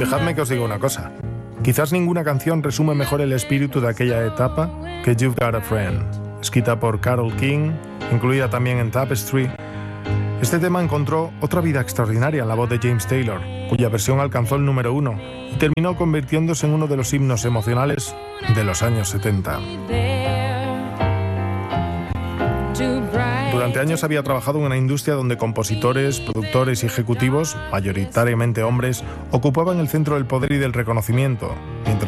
Dejadme que os diga una cosa. Quizás ninguna canción resume mejor el espíritu de aquella etapa que You've Got a Friend, escrita por Carole King, incluida también en Tapestry. Este tema encontró otra vida extraordinaria en la voz de James Taylor, cuya versión alcanzó el número 1 y terminó convirtiéndose en uno de los himnos emocionales de los años 70. Durante años había trabajado en una industria donde compositores, productores y ejecutivos, mayoritariamente hombres, ocupaban el centro del poder y del reconocimiento, mientras